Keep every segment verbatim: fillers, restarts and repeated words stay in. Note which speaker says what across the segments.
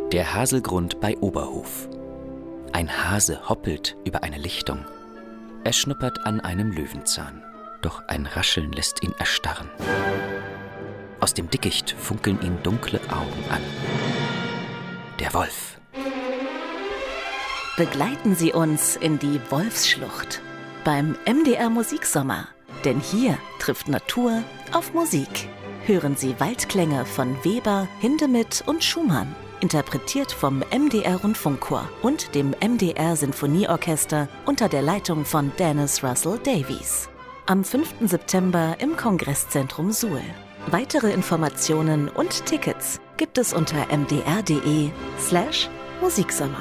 Speaker 1: Der Haselgrund bei Oberhof. Ein Hase hoppelt über eine Lichtung. Er schnuppert an einem Löwenzahn, doch ein Rascheln lässt ihn erstarren. Aus dem Dickicht funkeln ihn dunkle Augen an. Der Wolf.
Speaker 2: Begleiten Sie uns in die Wolfsschlucht beim M D R Musiksommer, denn hier trifft Natur auf Musik. Hören Sie Waldklänge von Weber, Hindemith und Schumann, interpretiert vom M D R Rundfunkchor und dem M D R Sinfonieorchester unter der Leitung von Dennis Russell Davies. Am fünften September im Kongresszentrum Suhl. Weitere Informationen und Tickets gibt es unter mdr.de slash Musiksommer.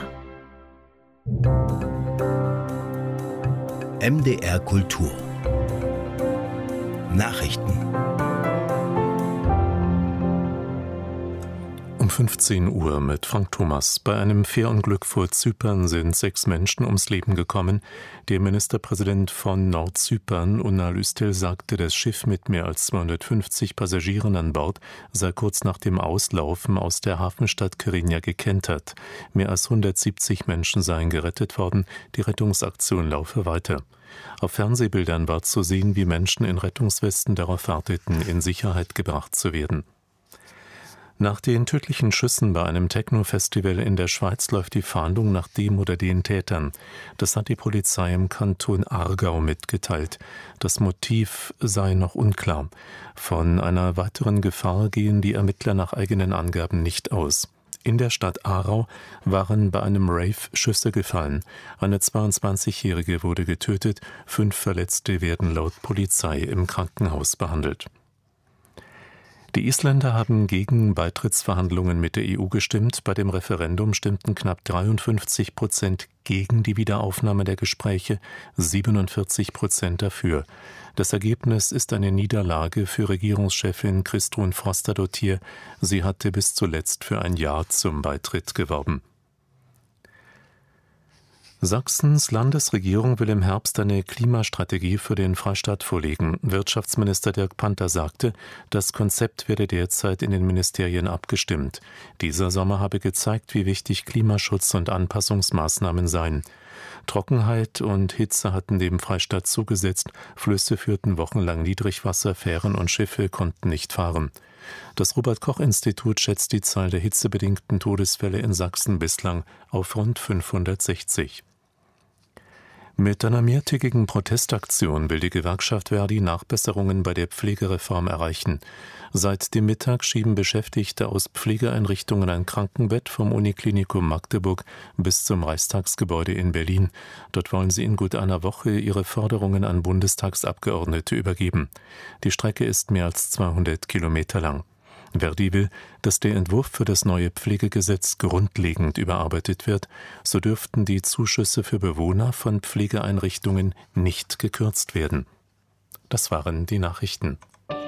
Speaker 3: M D R Kultur Nachrichten.
Speaker 4: Um fünfzehn Uhr mit Frank Thomas. Bei einem Fährunglück vor Zypern sind sechs Menschen ums Leben gekommen. Der Ministerpräsident von Nordzypern, Unal Üstel, sagte, das Schiff mit mehr als zweihundertfünfzig Passagieren an Bord sei kurz nach dem Auslaufen aus der Hafenstadt Kyrenia gekentert. Mehr als hundertsiebzig Menschen seien gerettet worden. Die Rettungsaktion laufe weiter. Auf Fernsehbildern war zu sehen, wie Menschen in Rettungswesten darauf warteten, in Sicherheit gebracht zu werden. Nach den tödlichen Schüssen bei einem Techno-Festival in der Schweiz läuft die Fahndung nach dem oder den Tätern. Das hat die Polizei im Kanton Aargau mitgeteilt. Das Motiv sei noch unklar. Von einer weiteren Gefahr gehen die Ermittler nach eigenen Angaben nicht aus. In der Stadt Aarau waren bei einem Rave Schüsse gefallen. Eine zweiundzwanzigjährige wurde getötet, fünf Verletzte werden laut Polizei im Krankenhaus behandelt. Die Isländer haben gegen Beitrittsverhandlungen mit der E U gestimmt. Bei dem Referendum stimmten knapp dreiundfünfzig Prozent gegen die Wiederaufnahme der Gespräche, siebenundvierzig Prozent dafür. Das Ergebnis ist eine Niederlage für Regierungschefin Kristrún Frostadóttir. Sie hatte bis zuletzt für ein Ja zum Beitritt geworben. Sachsens Landesregierung will im Herbst eine Klimastrategie für den Freistaat vorlegen. Wirtschaftsminister Dirk Panther sagte, das Konzept werde derzeit in den Ministerien abgestimmt. Dieser Sommer habe gezeigt, wie wichtig Klimaschutz und Anpassungsmaßnahmen seien. Trockenheit und Hitze hatten dem Freistaat zugesetzt, Flüsse führten wochenlang Niedrigwasser, Fähren und Schiffe konnten nicht fahren. Das Robert-Koch-Institut schätzt die Zahl der hitzebedingten Todesfälle in Sachsen bislang auf rund fünfhundertsechzig. Mit einer mehrtägigen Protestaktion will die Gewerkschaft Verdi Nachbesserungen bei der Pflegereform erreichen. Seit dem Mittag schieben Beschäftigte aus Pflegeeinrichtungen ein Krankenbett vom Uniklinikum Magdeburg bis zum Reichstagsgebäude in Berlin. Dort wollen sie in gut einer Woche ihre Forderungen an Bundestagsabgeordnete übergeben. Die Strecke ist mehr als zweihundert Kilometer lang. Verdi will, dass der Entwurf für das neue Pflegegesetz grundlegend überarbeitet wird. So dürften die Zuschüsse für Bewohner von Pflegeeinrichtungen nicht gekürzt werden. Das waren die Nachrichten.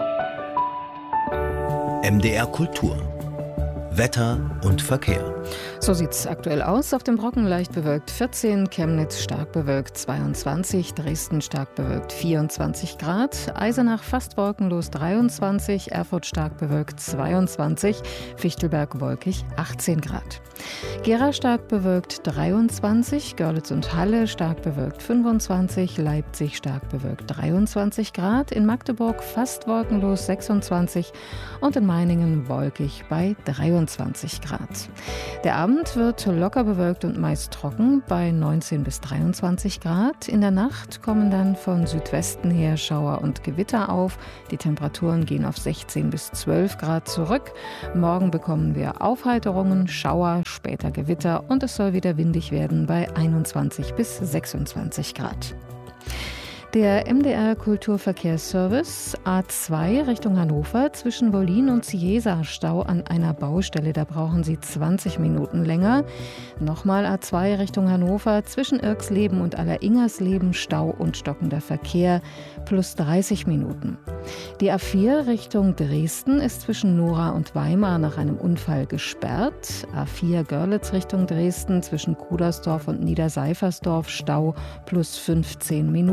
Speaker 3: M D R Kultur. Wetter und Verkehr.
Speaker 5: So sieht es aktuell aus. Auf dem Brocken leicht bewölkt vierzehn, Chemnitz stark bewölkt zweiundzwanzig, Dresden stark bewölkt vierundzwanzig Grad, Eisenach fast wolkenlos dreiundzwanzig, Erfurt stark bewölkt zweiundzwanzig, Fichtelberg wolkig achtzehn Grad. Gera stark bewölkt dreiundzwanzig, Görlitz und Halle stark bewölkt fünfundzwanzig, Leipzig stark bewölkt dreiundzwanzig Grad, in Magdeburg fast wolkenlos sechsundzwanzig und in Meiningen wolkig bei dreiundzwanzig Grad. Der Abend wird locker bewölkt und meist trocken bei neunzehn bis dreiundzwanzig Grad. In der Nacht kommen dann von Südwesten her Schauer und Gewitter auf. Die Temperaturen gehen auf sechzehn bis zwölf Grad zurück. Morgen bekommen wir Aufheiterungen, Schauer, später Gewitter und es soll wieder windig werden bei einundzwanzig bis sechsundzwanzig Grad. Der M D R Kulturverkehrsservice A zwei Richtung Hannover zwischen Wollin und Ciesa Stau an einer Baustelle. Da brauchen Sie zwanzig Minuten länger. Nochmal A zwei Richtung Hannover zwischen Irksleben und Alleringersleben Stau und stockender Verkehr plus dreißig Minuten. Die A vier Richtung Dresden ist zwischen Nora und Weimar nach einem Unfall gesperrt. A vier Görlitz Richtung Dresden zwischen Kudersdorf und Niederseifersdorf Stau plus fünfzehn Minuten.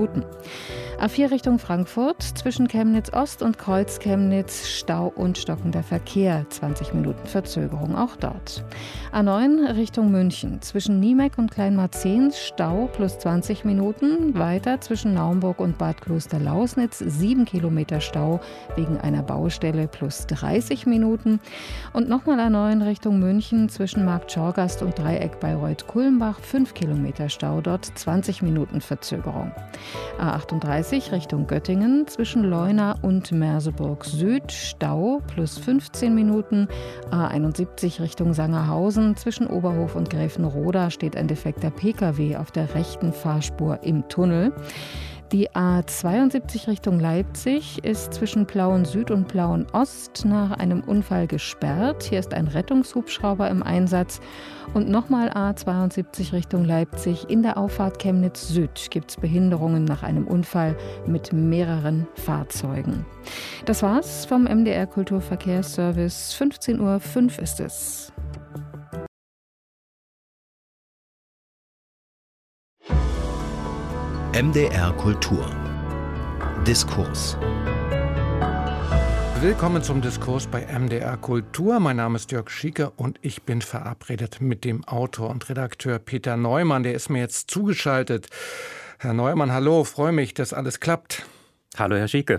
Speaker 5: A vier Richtung Frankfurt, zwischen Chemnitz Ost und Kreuz Chemnitz Stau und stockender Verkehr, zwanzig Minuten Verzögerung auch dort. A neun Richtung München, zwischen Niemeck und Kleinmarzehn Stau plus zwanzig Minuten, weiter zwischen Naumburg und Bad Klosterlausnitz sieben Kilometer Stau wegen einer Baustelle plus dreißig Minuten und nochmal A neun Richtung München, zwischen Marktschorgast und Dreieck Bayreuth-Kulmbach fünf Kilometer Stau, dort zwanzig Minuten Verzögerung. A achtunddreißig Richtung Göttingen, zwischen Leuna und Merseburg Süd Stau plus fünfzehn Minuten. A einundsiebzig Richtung Sangerhausen, zwischen Oberhof und Gräfenroda steht ein defekter Pkw auf der rechten Fahrspur im Tunnel. Die A zweiundsiebzig Richtung Leipzig ist zwischen Plauen Süd und Plauen Ost nach einem Unfall gesperrt. Hier ist ein Rettungshubschrauber im Einsatz. Und nochmal A zweiundsiebzig Richtung Leipzig. In der Auffahrt Chemnitz Süd gibt es Behinderungen nach einem Unfall mit mehreren Fahrzeugen. Das war's vom M D R Kulturverkehrsservice. fünfzehn Uhr fünf ist es.
Speaker 3: M D R Kultur. Diskurs.
Speaker 6: Willkommen zum Diskurs bei M D R Kultur. Mein Name ist Jörg Schieke und ich bin verabredet mit dem Autor und Redakteur Peter Neumann. Der ist mir jetzt zugeschaltet. Herr Neumann, hallo, freue mich, dass alles klappt.
Speaker 7: Hallo, Herr Schieke.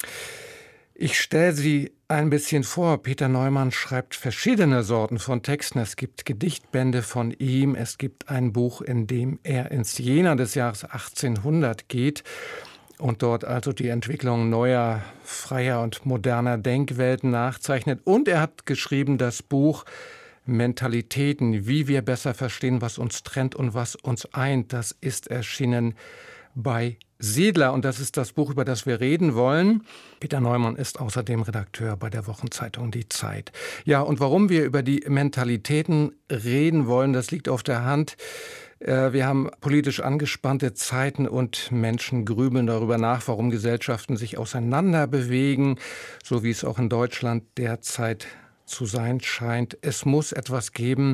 Speaker 6: Ich stelle Sie ein bisschen vor. Peter Neumann schreibt verschiedene Sorten von Texten. Es gibt Gedichtbände von ihm. Es gibt ein Buch, in dem er ins Jena des Jahres achtzehnhundert geht und dort also die Entwicklung neuer, freier und moderner Denkwelten nachzeichnet. Und er hat geschrieben das Buch Mentalitäten, wie wir besser verstehen, was uns trennt und was uns eint. Das ist erschienen bei Siedler und das ist das Buch, über das wir reden wollen. Peter Neumann ist außerdem Redakteur bei der Wochenzeitung Die Zeit. Ja, und warum wir über die Mentalitäten reden wollen, das liegt auf der Hand. Wir haben politisch angespannte Zeiten und Menschen grübeln darüber nach, warum Gesellschaften sich auseinander bewegen, so wie es auch in Deutschland derzeit zu sein scheint. Es muss etwas geben,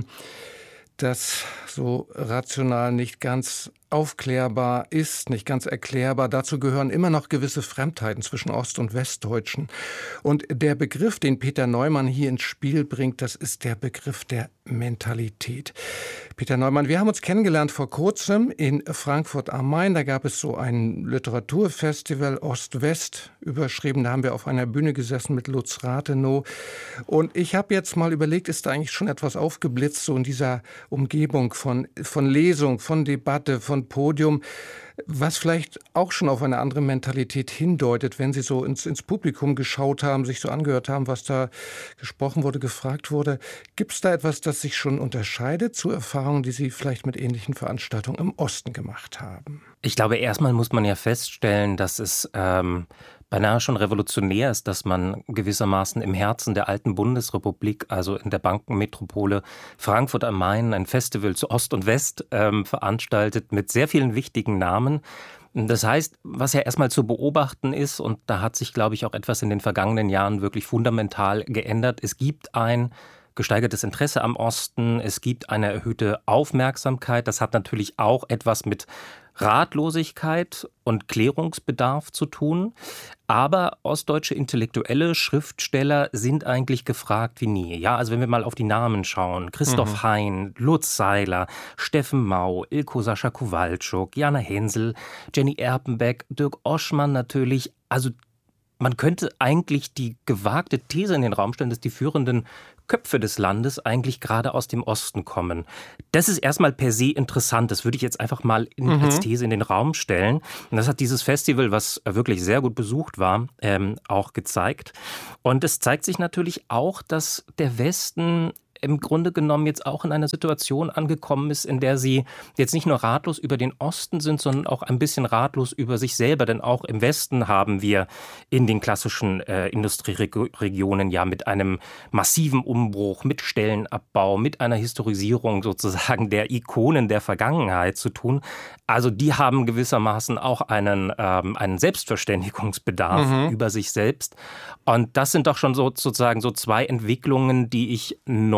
Speaker 6: das so rational nicht ganz aufklärbar ist, nicht ganz erklärbar. Dazu gehören immer noch gewisse Fremdheiten zwischen Ost- und Westdeutschen. Und der Begriff, den Peter Neumann hier ins Spiel bringt, das ist der Begriff der Mentalität. Peter Neumann, wir haben uns kennengelernt vor kurzem in Frankfurt am Main. Da gab es so ein Literaturfestival Ost-West überschrieben. Da haben wir auf einer Bühne gesessen mit Lutz Rathenow. Und ich habe jetzt mal überlegt, ist da eigentlich schon etwas aufgeblitzt, so in dieser Umgebung von, von Lesung, von Debatte, von Podium, was vielleicht auch schon auf eine andere Mentalität hindeutet, wenn Sie so ins, ins Publikum geschaut haben, sich so angehört haben, was da gesprochen wurde, gefragt wurde. Gibt es da etwas, das sich schon unterscheidet zu Erfahrungen, die Sie vielleicht mit ähnlichen Veranstaltungen im Osten gemacht haben?
Speaker 7: Ich glaube, erstmal muss man ja feststellen, dass es ähm, beinahe schon revolutionär ist, dass man gewissermaßen im Herzen der alten Bundesrepublik, also in der Bankenmetropole Frankfurt am Main, ein Festival zu Ost und West ähm, veranstaltet mit sehr vielen wichtigen Namen. Das heißt, was ja erstmal zu beobachten ist, und da hat sich, glaube ich, auch etwas in den vergangenen Jahren wirklich fundamental geändert, es gibt ein gesteigertes Interesse am Osten, es gibt eine erhöhte Aufmerksamkeit. Das hat natürlich auch etwas mit Ratlosigkeit und Klärungsbedarf zu tun. Aber ostdeutsche Intellektuelle, Schriftsteller sind eigentlich gefragt wie nie. Ja, also wenn wir mal auf die Namen schauen. Christoph mhm. Hein, Lutz Seiler, Steffen Mau, Ilko Sascha Kowalczuk, Jana Hensel, Jenny Erpenbeck, Dirk Oschmann natürlich. Also man könnte eigentlich die gewagte These in den Raum stellen, dass die führenden Köpfe des Landes eigentlich gerade aus dem Osten kommen. Das ist erstmal per se interessant. Das würde ich jetzt einfach mal in, mhm. als These in den Raum stellen. Und das hat dieses Festival, was wirklich sehr gut besucht war, ähm, auch gezeigt. Und es zeigt sich natürlich auch, dass der Westen im Grunde genommen jetzt auch in einer Situation angekommen ist, in der sie jetzt nicht nur ratlos über den Osten sind, sondern auch ein bisschen ratlos über sich selber. Denn auch im Westen haben wir in den klassischen äh, Industrieregionen ja mit einem massiven Umbruch, mit Stellenabbau, mit einer Historisierung sozusagen der Ikonen der Vergangenheit zu tun. Also die haben gewissermaßen auch einen, ähm, einen Selbstverständigungsbedarf mhm. über sich selbst. Und das sind doch schon so, sozusagen so zwei Entwicklungen, die ich neu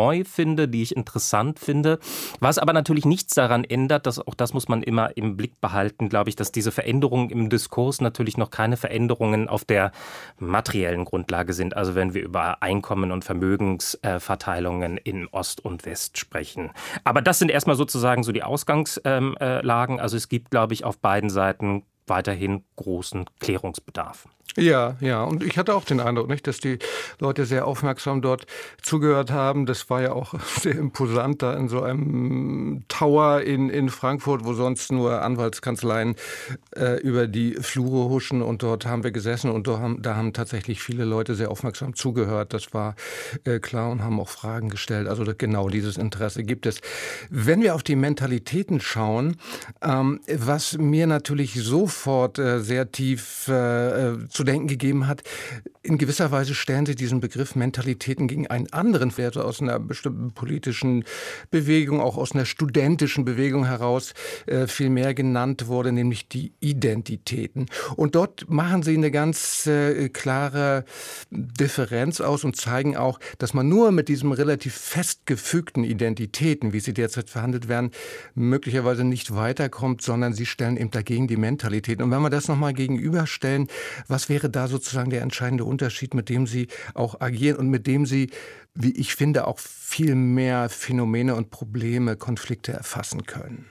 Speaker 7: neu finde, die ich interessant finde. Was aber natürlich nichts daran ändert, dass auch das muss man immer im Blick behalten, glaube ich, dass diese Veränderungen im Diskurs natürlich noch keine Veränderungen auf der materiellen Grundlage sind. Also wenn wir über Einkommen und Vermögensverteilungen in Ost und West sprechen. Aber das sind erstmal sozusagen so die Ausgangslagen. Also es gibt, glaube ich, auf beiden Seiten weiterhin großen Klärungsbedarf.
Speaker 6: Ja, ja. Und ich hatte auch den Eindruck, nicht, dass die Leute sehr aufmerksam dort zugehört haben. Das war ja auch sehr imposant da in so einem Tower in, in Frankfurt, wo sonst nur Anwaltskanzleien äh, über die Flure huschen. Und dort haben wir gesessen und da haben, da haben tatsächlich viele Leute sehr aufmerksam zugehört. Das war äh, klar und haben auch Fragen gestellt. Also genau dieses Interesse gibt es. Wenn wir auf die Mentalitäten schauen, ähm, was mir natürlich sofort äh, sehr tief äh, zu denken gegeben hat. In gewisser Weise stellen Sie diesen Begriff Mentalitäten gegen einen anderen, der aus einer bestimmten politischen Bewegung, auch aus einer studentischen Bewegung heraus äh, viel mehr genannt wurde, nämlich die Identitäten. Und dort machen Sie eine ganz äh, klare Differenz aus und zeigen auch, dass man nur mit diesem relativ festgefügten Identitäten, wie sie derzeit verhandelt werden, möglicherweise nicht weiterkommt, sondern Sie stellen eben dagegen die Mentalitäten. Und wenn wir das nochmal gegenüberstellen, was wäre da sozusagen der entscheidende Unterschied, mit dem Sie auch agieren und mit dem Sie, wie ich finde, auch viel mehr Phänomene und Probleme, Konflikte erfassen können?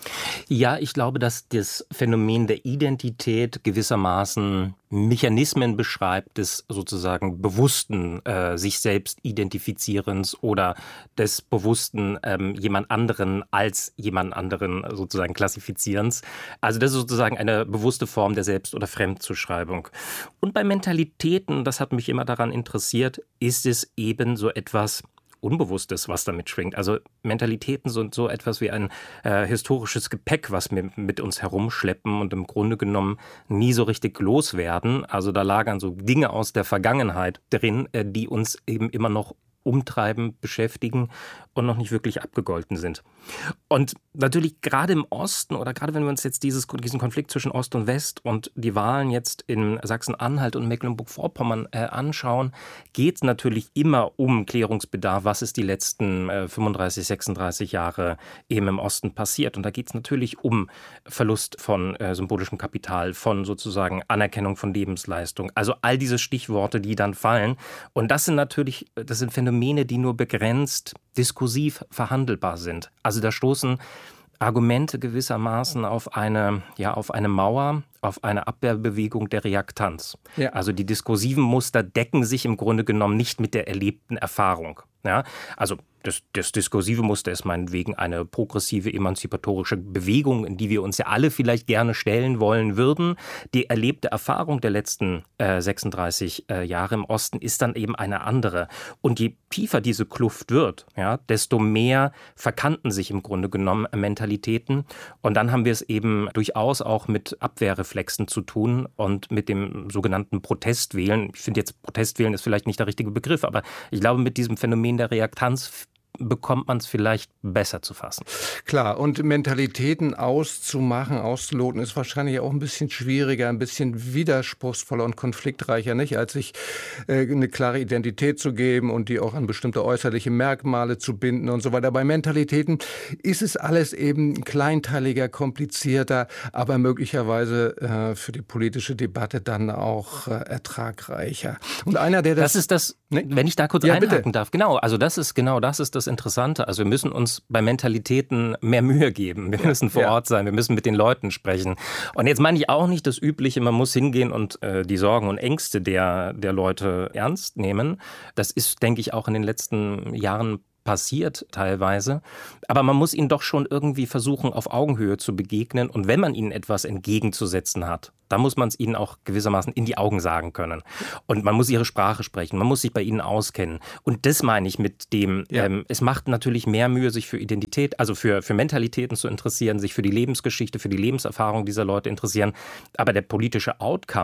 Speaker 7: Ja, ich glaube, dass das Phänomen der Identität gewissermaßen Mechanismen beschreibt des sozusagen bewussten äh, sich selbst Identifizierens oder des bewussten ähm, jemand anderen als jemand anderen sozusagen Klassifizierens. Also das ist sozusagen eine bewusste Form der Selbst- oder Fremdzuschreibung. Und bei Mentalitäten, das hat mich immer daran interessiert, ist es eben so etwas Unbewusstes, was damit schwingt. Also Mentalitäten sind so etwas wie ein äh, historisches Gepäck, was wir mit uns herumschleppen und im Grunde genommen nie so richtig loswerden. Also da lagern so Dinge aus der Vergangenheit drin, äh, die uns eben immer noch umtreiben, beschäftigen und noch nicht wirklich abgegolten sind. Und natürlich gerade im Osten oder gerade wenn wir uns jetzt dieses, diesen Konflikt zwischen Ost und West und die Wahlen jetzt in Sachsen-Anhalt und Mecklenburg-Vorpommern äh, anschauen, geht es natürlich immer um Klärungsbedarf, was ist die letzten äh, fünfunddreißig, sechsunddreißig Jahre eben im Osten passiert. Und da geht es natürlich um Verlust von äh, symbolischem Kapital, von sozusagen Anerkennung von Lebensleistung. Also all diese Stichworte, die dann fallen. Und das sind natürlich, das sind Phänomene, die nur begrenzt diskursiv verhandelbar sind. Also da stoßen Argumente gewissermaßen auf eine, ja, auf eine Mauer, auf eine Abwehrbewegung der Reaktanz. Ja. Also die diskursiven Muster decken sich im Grunde genommen nicht mit der erlebten Erfahrung. Ja, also das, das diskursive Muster ist meinetwegen eine progressive, emanzipatorische Bewegung, in die wir uns ja alle vielleicht gerne stellen wollen würden. Die erlebte Erfahrung der letzten äh, sechsunddreißig äh, Jahre im Osten ist dann eben eine andere. Und je tiefer diese Kluft wird, ja, desto mehr verkanten sich im Grunde genommen Mentalitäten. Und dann haben wir es eben durchaus auch mit Abwehrreflexen zu tun und mit dem sogenannten Protestwählen. Ich finde jetzt, Protestwählen ist vielleicht nicht der richtige Begriff, aber ich glaube, mit diesem Phänomen der Reaktanz bekommt man es vielleicht besser zu fassen.
Speaker 6: Klar, und Mentalitäten auszumachen, auszuloten, ist wahrscheinlich auch ein bisschen schwieriger, ein bisschen widerspruchsvoller und konfliktreicher, nicht, als sich äh, eine klare Identität zu geben und die auch an bestimmte äußerliche Merkmale zu binden und so weiter. Bei Mentalitäten ist es alles eben kleinteiliger, komplizierter, aber möglicherweise äh, für die politische Debatte dann auch äh, ertragreicher. Und einer, der das...
Speaker 7: Das ist das, ne? Wenn ich da kurz ja, einhaken bitte. darf. Genau, also das ist genau das ist das Interessante. Also wir müssen uns bei Mentalitäten mehr Mühe geben. Wir ja, müssen vor ja. Ort sein, wir müssen mit den Leuten sprechen. Und jetzt meine ich auch nicht das Übliche, man muss hingehen und äh, die Sorgen und Ängste der, der Leute ernst nehmen. Das ist, denke ich, auch in den letzten Jahren passiert teilweise. Aber man muss ihnen doch schon irgendwie versuchen, auf Augenhöhe zu begegnen. Und wenn man ihnen etwas entgegenzusetzen hat, dann muss man es ihnen auch gewissermaßen in die Augen sagen können. Und man muss ihre Sprache sprechen, man muss sich bei ihnen auskennen. Und das meine ich mit dem, ja. ähm, es macht natürlich mehr Mühe, sich für Identität, also für, für Mentalitäten zu interessieren, sich für die Lebensgeschichte, für die Lebenserfahrung dieser Leute interessieren. Aber der politische Outcome,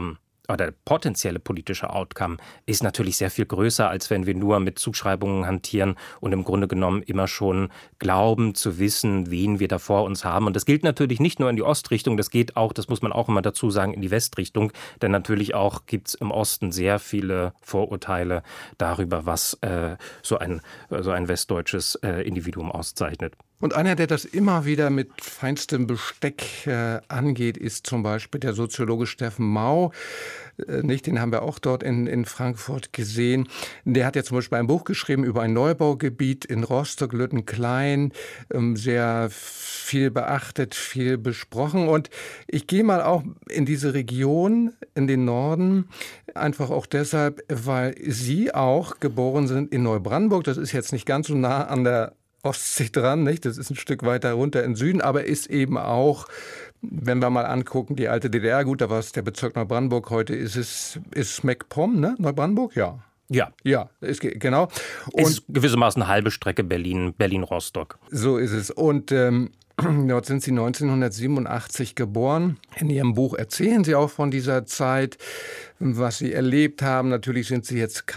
Speaker 7: oder der potenzielle politische Outcome ist natürlich sehr viel größer, als wenn wir nur mit Zuschreibungen hantieren und im Grunde genommen immer schon glauben zu wissen, wen wir da vor uns haben. Und das gilt natürlich nicht nur in die Ostrichtung, das geht auch, das muss man auch immer dazu sagen, in die Westrichtung. Denn natürlich auch gibt es im Osten sehr viele Vorurteile darüber, was äh, so, ein, so ein westdeutsches äh, Individuum auszeichnet.
Speaker 6: Und einer, der das immer wieder mit feinstem Besteck äh, angeht, ist zum Beispiel der Soziologe Steffen Mau. Äh, nicht, den haben wir auch dort in, in Frankfurt gesehen. Der hat ja zum Beispiel ein Buch geschrieben über ein Neubaugebiet in Rostock, Lüttenklein, ähm, sehr viel beachtet, viel besprochen. Und ich gehe mal auch in diese Region, in den Norden, einfach auch deshalb, weil Sie auch geboren sind in Neubrandenburg. Das ist jetzt nicht ganz so nah an der Ostsee dran, nicht? Das ist ein Stück weiter runter im Süden, aber ist eben auch, wenn wir mal angucken, die alte D D R, gut, da war es der Bezirk Neubrandenburg, heute ist es ist MacPom, ne? Neubrandenburg, ja.
Speaker 7: Ja.
Speaker 6: Ja, ist, genau. Und
Speaker 7: ist gewissermaßen eine halbe Strecke Berlin, Berlin-Rostock.
Speaker 6: So ist es. Und ähm, dort sind Sie neunzehnhundertsiebenundachtzig geboren. In Ihrem Buch erzählen Sie auch von dieser Zeit, was Sie erlebt haben. Natürlich sind Sie jetzt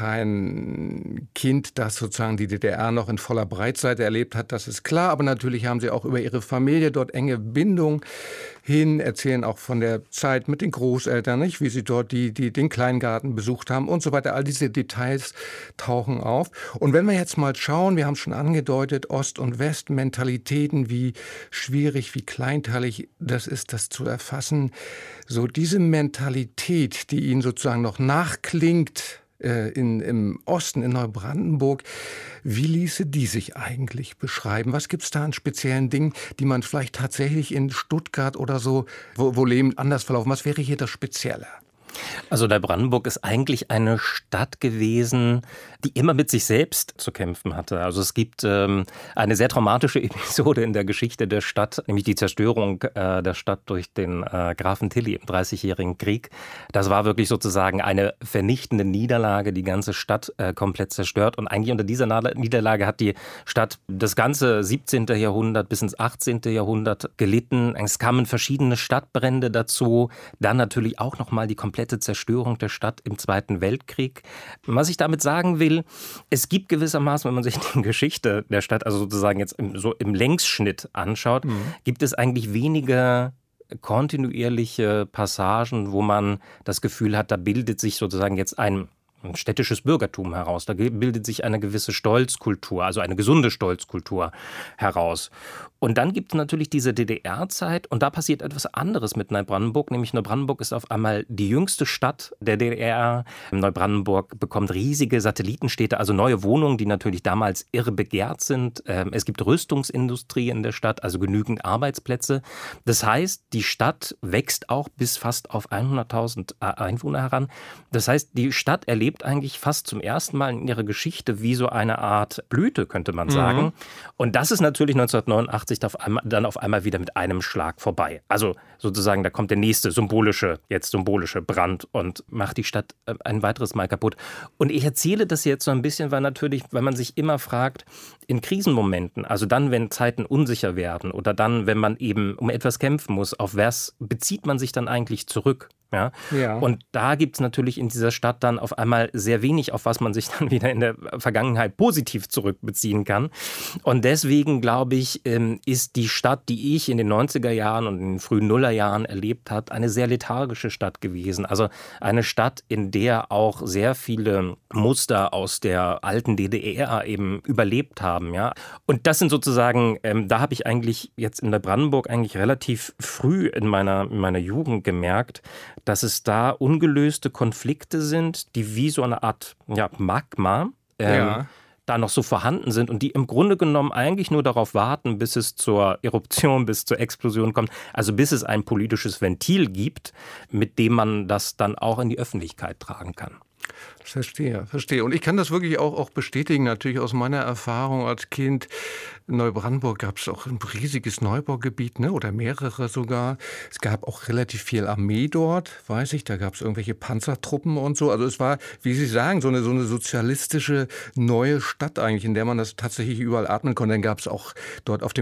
Speaker 6: kein Kind, das sozusagen die D D R noch in voller Breitseite erlebt hat, das ist klar. Aber natürlich haben Sie auch über Ihre Familie dort enge Bindung hin, erzählen auch von der Zeit mit den Großeltern, nicht? Wie Sie dort die, die, den Kleingarten besucht haben und so weiter. All diese Details tauchen auf. Und wenn wir jetzt mal schauen, wir haben es schon angedeutet, Ost- und West-Mentalitäten, wie schwierig, wie kleinteilig das ist, das zu erfassen. So diese Mentalität, die Ihnen sozusagen noch nachklingt äh, in, im Osten, in Neubrandenburg, wie ließe die sich eigentlich beschreiben? Was gibt es da an speziellen Dingen, die man vielleicht tatsächlich in Stuttgart oder so, wo, wo Leben anders verlaufen? Was wäre hier das Spezielle?
Speaker 7: Also Neubrandenburg ist eigentlich eine Stadt gewesen, die immer mit sich selbst zu kämpfen hatte. Also es gibt ähm, eine sehr traumatische Episode in der Geschichte der Stadt, nämlich die Zerstörung äh, der Stadt durch den äh, Grafen Tilly im Dreißigjährigen Krieg. Das war wirklich sozusagen eine vernichtende Niederlage, die ganze Stadt äh, komplett zerstört. Und eigentlich unter dieser Niederlage hat die Stadt das ganze siebzehnten Jahrhundert bis ins achtzehnten Jahrhundert gelitten. Es kamen verschiedene Stadtbrände dazu, dann natürlich auch nochmal die komplette Zerstörung der Stadt im Zweiten Weltkrieg. Was ich damit sagen will, es gibt gewissermaßen, wenn man sich die Geschichte der Stadt, also sozusagen jetzt im, so im Längsschnitt anschaut, mhm. gibt es eigentlich weniger kontinuierliche Passagen, wo man das Gefühl hat, da bildet sich sozusagen jetzt ein ein städtisches Bürgertum heraus. Da bildet sich eine gewisse Stolzkultur, also eine gesunde Stolzkultur heraus. Und dann gibt es natürlich diese D D R-Zeit und da passiert etwas anderes mit Neubrandenburg, nämlich Neubrandenburg ist auf einmal die jüngste Stadt der D D R. Neubrandenburg bekommt riesige Satellitenstädte, also neue Wohnungen, die natürlich damals irre begehrt sind. Es gibt Rüstungsindustrie in der Stadt, also genügend Arbeitsplätze. Das heißt, die Stadt wächst auch bis fast auf hunderttausend Einwohner heran. Das heißt, die Stadt erlebt eigentlich fast zum ersten Mal in ihrer Geschichte wie so eine Art Blüte, könnte man sagen. Mhm. Und das ist natürlich neunzehnhundertneunundachtzig auf einmal, dann auf einmal wieder mit einem Schlag vorbei. Also sozusagen, da kommt der nächste symbolische, jetzt symbolische Brand und macht die Stadt ein weiteres Mal kaputt. Und ich erzähle das jetzt so ein bisschen, weil natürlich, weil man sich immer fragt, in Krisenmomenten, also dann, wenn Zeiten unsicher werden oder dann, wenn man eben um etwas kämpfen muss, auf was bezieht man sich dann eigentlich zurück? Ja? Ja. Und da gibt es natürlich in dieser Stadt dann auf einmal sehr wenig, auf was man sich dann wieder in der Vergangenheit positiv zurückbeziehen kann. Und deswegen, glaube ich, ist die Stadt, die ich in den neunziger Jahren und in den frühen Nullerjahren erlebt habe, eine sehr lethargische Stadt gewesen. Also eine Stadt, in der auch sehr viele Muster aus der alten D D R eben überlebt haben. Ja? Und das sind sozusagen, ähm, da habe ich eigentlich jetzt in Neubrandenburg eigentlich relativ früh in meiner, in meiner Jugend gemerkt, dass es da ungelöste Konflikte sind, die wie so eine Art ja, Magma ähm, ja. da noch so vorhanden sind und die im Grunde genommen eigentlich nur darauf warten, bis es zur Eruption, bis zur Explosion kommt, also bis es ein politisches Ventil gibt, mit dem man das dann auch in die Öffentlichkeit tragen kann.
Speaker 6: Verstehe, verstehe. Und ich kann das wirklich auch, auch bestätigen, natürlich aus meiner Erfahrung als Kind. In Neubrandenburg gab es auch ein riesiges Neubaugebiet, ne, oder mehrere sogar. Es gab auch relativ viel Armee dort, weiß ich. Da gab es irgendwelche Panzertruppen und so. Also es war, wie Sie sagen, so eine, so eine sozialistische neue Stadt eigentlich, in der man das tatsächlich überall atmen konnte. Dann gab es auch dort auf dem